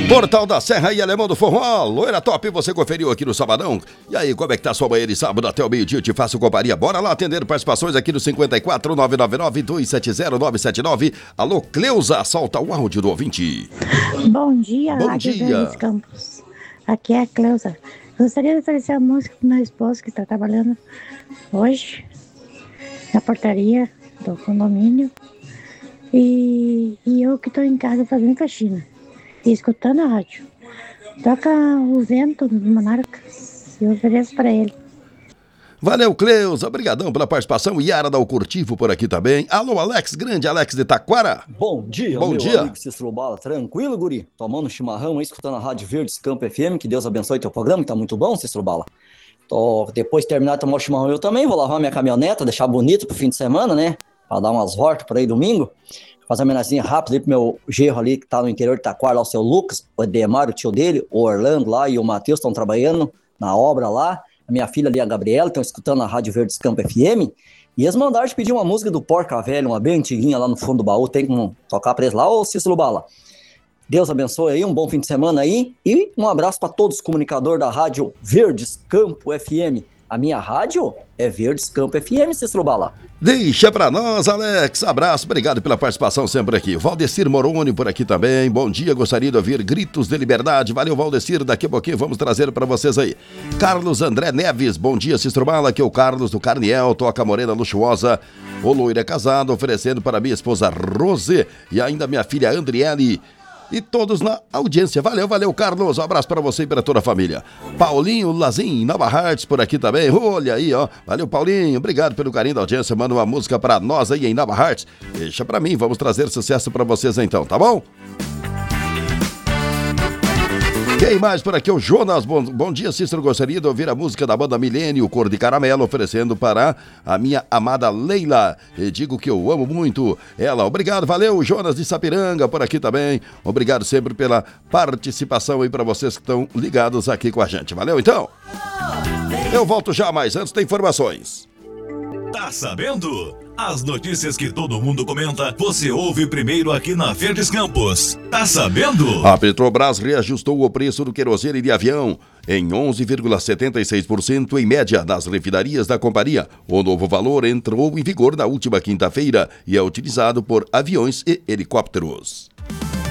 Portal da Serra e Alemão do Forró, Loira Top, você conferiu aqui no Sabadão. E aí, como é que tá sua manhã de sábado até o meio-dia? Eu te faço companhia. Bora lá atender participações aqui no 54 999 270 979. Alô, Cleusa, solta o áudio do ouvinte. Bom dia, Bom Rádio dia. Verdes Campos. Aqui é a Cleusa. Gostaria de oferecer a música pro meu esposo que está trabalhando hoje na portaria do condomínio. E eu que estou em casa fazendo faxina e escutando a rádio. Toca o vento do Monarcas e eu ofereço para ele. Valeu, Cleusa, obrigadão pela participação. Yara da Curtivo por aqui também. Alô, Alex, grande Alex de Taquara. Bom dia, Bom meu dia. amigo Cícero Bala. Tranquilo, guri? Tomando um chimarrão aí, escutando a Rádio Verdes Campo FM. Que Deus abençoe teu programa, que tá muito bom, Cícero Bala. Depois de terminar de tomar o chimarrão, eu também vou lavar minha caminhoneta, deixar bonito pro fim de semana, né? Pra dar umas voltas por aí domingo. Fazer uma homenagezinha rápida aí pro meu genro ali, que tá no interior de Taquara, lá o seu Lucas, o Edemar, o tio dele, o Orlando lá e o Matheus estão trabalhando na obra lá. A minha filha ali, a Gabriela, estão escutando a Rádio Verdes Campo FM. E eles mandaram de pedir uma música do Porca Velha, uma bem antiguinha lá no fundo do baú. Tem como tocar pra eles lá, ô Cícero Bala. Deus abençoe aí, um bom fim de semana aí. E um abraço para todos os comunicadores da Rádio Verdes Campo FM. A minha rádio é Verdes Campo FM, Cícero Bala. Deixa pra nós, Alex. Abraço, obrigado pela participação sempre aqui. Valdecir Moroni por aqui também. Bom dia, gostaria de ouvir Gritos de Liberdade. Valeu, Valdecir. Daqui a pouquinho vamos trazer pra vocês aí. Carlos André Neves, bom dia, Cícero Bala. Aqui é o Carlos do Carniel, toca Morena Luxuosa. O Loira é casado, oferecendo para minha esposa Rose e ainda minha filha Andriele. E todos na audiência. Valeu, Carlos. Um abraço pra você e pra toda a família. Paulinho Lazim, Nova Hartz por aqui também. Olha aí, ó. Valeu, Paulinho. Obrigado pelo carinho da audiência. Manda uma música pra nós aí em Nova Hartz. Deixa pra mim. Vamos trazer sucesso pra vocês então, tá bom? Quem mais por aqui? O Jonas. Bom dia, Cícero. Gostaria de ouvir a música da banda Milênio, Cor de Caramelo, oferecendo para a minha amada Leila. E digo que eu amo muito ela. Obrigado, valeu, Jonas de Sapiranga por aqui também. Obrigado sempre pela participação aí para vocês que estão ligados aqui com a gente. Valeu, então? Eu volto já, mas antes tem informações. Tá sabendo? As notícias que todo mundo comenta, você ouve primeiro aqui na Verdes Campos. Tá sabendo? A Petrobras reajustou o preço do querosene de avião em 11,76% em média nas refinarias da companhia. O novo valor entrou em vigor na última quinta-feira e é utilizado por aviões e helicópteros.